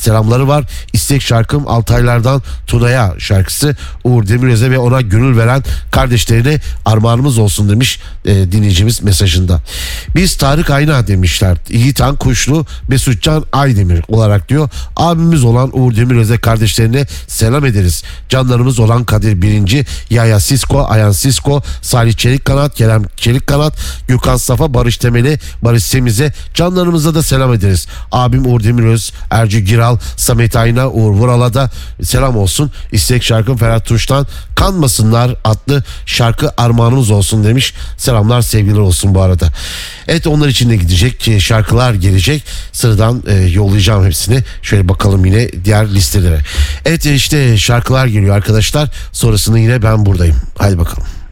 selamları var. İstek şarkım Altaylardan Tuna'ya şarkısı. Uğur Demiröz'e ve ona gönül veren kardeşlerine armağanımız olsun demiş dinleyicimiz mesajında. Biz Tarık Ayna demişler. Yiğitan Kuşlu, Mesutcan Aydemir olarak diyor. Abimiz olan Uğur Demiröz'e kardeşlerine selam ederiz. Canlarımız olan Kadir Birinci, Yaya Sisko, Ayan Sisko, Salih Çelikkanat, Kerem Çelikkanat, Gökhan Safa, Barış Temeli, Barış Semiz'e canlarımıza da selam ederiz. Abim Uğur Demiröz, Ercü Giral, Samet Ayna, Uğur Vural'a da selam olsun. İstek şarkım Ferhat Tuş'tan Kanmasınlar adlı şarkı armağanımız olsun demiş. Selamlar, sevgiler olsun bu arada. Evet, onlar için de gidecek şarkılar gelecek. Sıradan yollayacağım hepsini. Şöyle bakalım yine diğer listelere. Evet, işte şarkılar geliyor arkadaşlar. Sonrasında yine ben buradayım. Hadi bakalım.